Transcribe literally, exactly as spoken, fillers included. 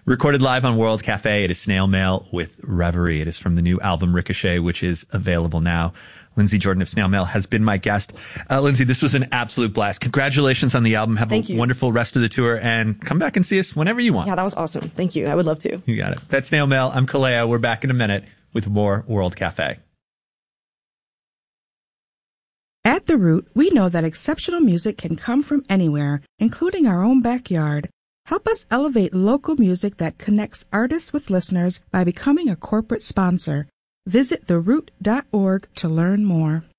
Recorded live on World Cafe, it is Snail Mail with Reverie. It is from the new album Ricochet, which is available now. Lindsay Jordan of Snail Mail has been my guest. Uh, Lindsay, this was an absolute blast. Congratulations on the album. Have Thank a you. wonderful rest of the tour, and come back and see us whenever you want. Yeah, that was awesome. Thank you. I would love to. You got it. That's Snail Mail. I'm Kaleo. We're back in a minute with more World Cafe. At The Root, we know that exceptional music can come from anywhere, including our own backyard. Help us elevate local music that connects artists with listeners by becoming a corporate sponsor. Visit the root dot org to learn more.